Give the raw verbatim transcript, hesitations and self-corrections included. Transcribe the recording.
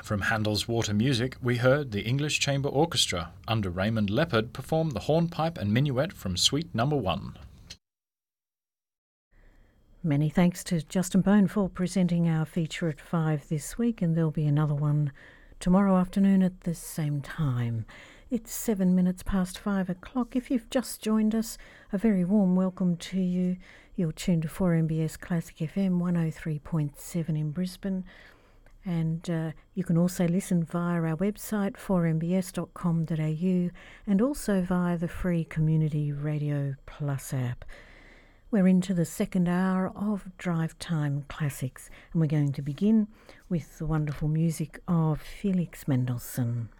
From Handel's Water Music, we heard the English Chamber Orchestra under Raymond Leopard perform the hornpipe and minuet from Suite Number One. Many thanks to Justin Bone for presenting our feature at five this week, and there'll be another one tomorrow afternoon at the same time. It's seven minutes past five o'clock. If you've just joined us, a very warm welcome to you. You're tuned to four M B S Classic F M one oh three point seven in Brisbane. And uh, you can also listen via our website four m b s dot com dot a u and also via the free Community Radio Plus app. We're into the second hour of Drive Time Classics, and we're going to begin with the wonderful music of Felix Mendelssohn.